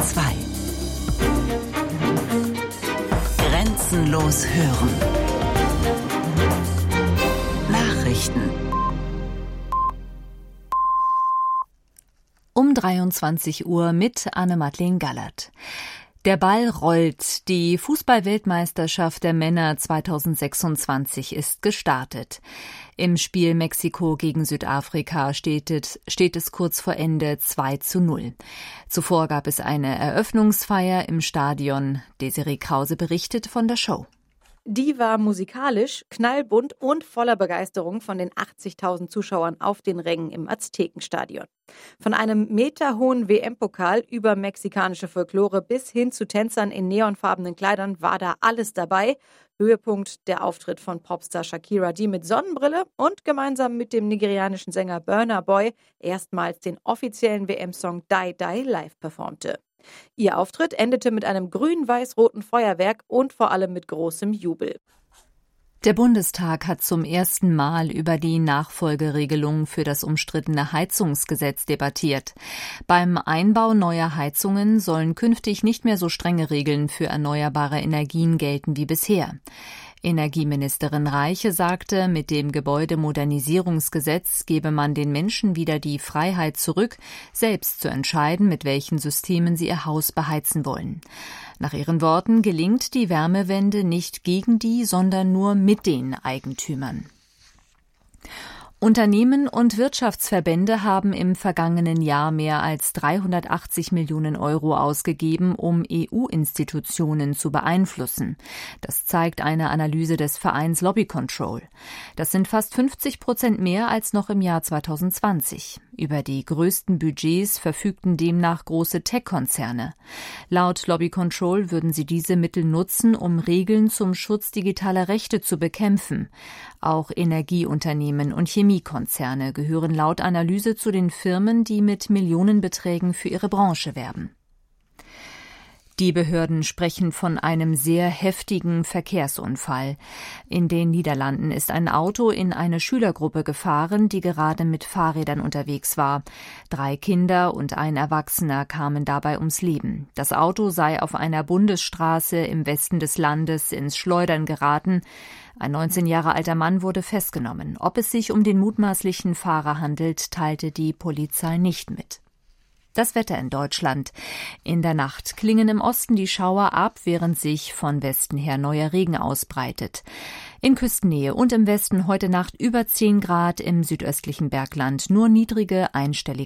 2. Grenzenlos hören. Nachrichten. Um 23 Uhr mit Anne-Madeleine Gallert. Der Ball rollt. Die Fußball-Weltmeisterschaft der Männer 2026 ist gestartet. Im Spiel Mexiko gegen Südafrika steht es kurz vor Ende 2:0. Zuvor gab es eine Eröffnungsfeier im Stadion. Desiree Krause berichtet von der Show. Die war musikalisch, knallbunt und voller Begeisterung von den 80.000 Zuschauern auf den Rängen im Aztekenstadion. Von einem meterhohen WM-Pokal über mexikanische Folklore bis hin zu Tänzern in neonfarbenen Kleidern war da alles dabei. Höhepunkt der Auftritt von Popstar Shakira, die mit Sonnenbrille und gemeinsam mit dem nigerianischen Sänger Burna Boy erstmals den offiziellen WM-Song Die Die live performte. Ihr Auftritt endete mit einem grün-weiß-roten Feuerwerk und vor allem mit großem Jubel. Der Bundestag hat zum ersten Mal über die Nachfolgeregelung für das umstrittene Heizungsgesetz debattiert. Beim Einbau neuer Heizungen sollen künftig nicht mehr so strenge Regeln für erneuerbare Energien gelten wie bisher. Energieministerin Reiche sagte, mit dem Gebäudemodernisierungsgesetz gebe man den Menschen wieder die Freiheit zurück, selbst zu entscheiden, mit welchen Systemen sie ihr Haus beheizen wollen. Nach ihren Worten gelingt die Wärmewende nicht gegen die, sondern nur mit den Eigentümern. Unternehmen und Wirtschaftsverbände haben im vergangenen Jahr mehr als 380 Millionen Euro ausgegeben, um EU-Institutionen zu beeinflussen. Das zeigt eine Analyse des Vereins Lobby Control. Das sind fast 50% mehr als noch im Jahr 2020. Über die größten Budgets verfügten demnach große Tech-Konzerne. Laut Lobby Control würden sie diese Mittel nutzen, um Regeln zum Schutz digitaler Rechte zu bekämpfen. Auch Energieunternehmen und Chemiekonzerne gehören laut Analyse zu den Firmen, die mit Millionenbeträgen für ihre Branche werben. Die Behörden sprechen von einem sehr heftigen Verkehrsunfall. In den Niederlanden ist ein Auto in eine Schülergruppe gefahren, die gerade mit Fahrrädern unterwegs war. 3 Kinder und ein Erwachsener kamen dabei ums Leben. Das Auto sei auf einer Bundesstraße im Westen des Landes ins Schleudern geraten. Ein 19 Jahre alter Mann wurde festgenommen. Ob es sich um den mutmaßlichen Fahrer handelt, teilte die Polizei nicht mit. Das Wetter in Deutschland. In der Nacht klingen im Osten die Schauer ab, während sich von Westen her neuer Regen ausbreitet. In Küstennähe und im Westen heute Nacht über 10 Grad, im südöstlichen Bergland nur niedrige einstellige